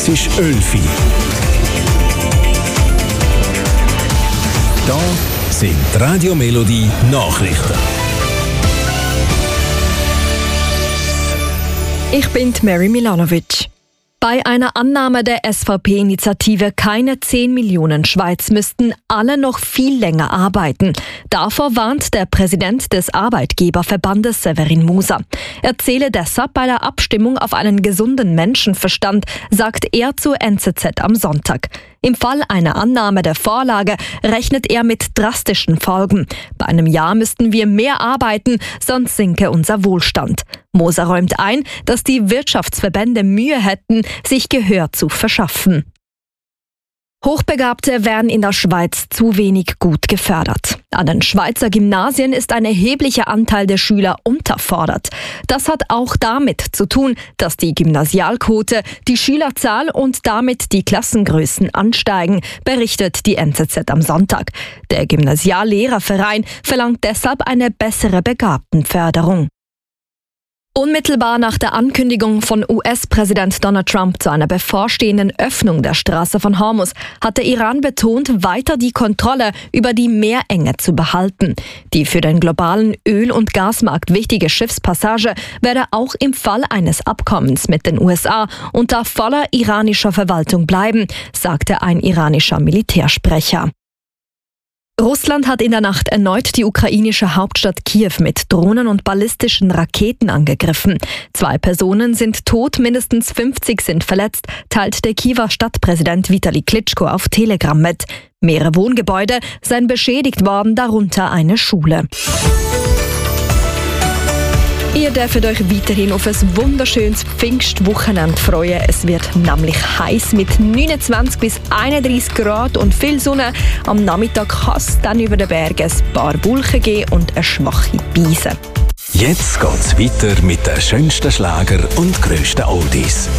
Es ist 11 Uhr. Da sind die Radio Melodie Nachrichten. Ich bin Mary Milanovic. Bei einer Annahme der SVP-Initiative keine 10 Millionen Schweiz müssten alle noch viel länger arbeiten. Davor warnt der Präsident des Arbeitgeberverbandes Severin Moser. Er zähle deshalb bei der Abstimmung auf einen gesunden Menschenverstand, sagt er zu NZZ am Sonntag. Im Fall einer Annahme der Vorlage rechnet er mit drastischen Folgen. Bei einem Jahr müssten wir mehr arbeiten, sonst sinke unser Wohlstand. Moser räumt ein, dass die Wirtschaftsverbände Mühe hätten, sich Gehör zu verschaffen. Hochbegabte werden in der Schweiz zu wenig gut gefördert. An den Schweizer Gymnasien ist ein erheblicher Anteil der Schüler unterfordert. Das hat auch damit zu tun, dass die Gymnasialquote, die Schülerzahl und damit die Klassengrößen ansteigen, berichtet die NZZ am Sonntag. Der Gymnasiallehrerverein verlangt deshalb eine bessere Begabtenförderung. Unmittelbar nach der Ankündigung von US-Präsident Donald Trump zu einer bevorstehenden Öffnung der Straße von Hormuz hat der Iran betont, weiter die Kontrolle über die Meerenge zu behalten. Die für den globalen Öl- und Gasmarkt wichtige Schiffspassage werde auch im Fall eines Abkommens mit den USA unter voller iranischer Verwaltung bleiben, sagte ein iranischer Militärsprecher. Russland hat in der Nacht erneut die ukrainische Hauptstadt Kiew mit Drohnen und ballistischen Raketen angegriffen. 2 Personen sind tot, mindestens 50 sind verletzt, teilt der Kiewer Stadtpräsident Vitali Klitschko auf Telegram mit. Mehrere Wohngebäude seien beschädigt worden, darunter eine Schule. Ihr dürft euch weiterhin auf ein wunderschönes Pfingstwochenende freuen. Es wird nämlich heiß mit 29 bis 31 Grad und viel Sonne. Am Nachmittag kann es dann über den Bergen ein paar Wolken geben und eine schwache Brise. Jetzt geht's weiter mit den schönsten Schlager und grössten Oldies.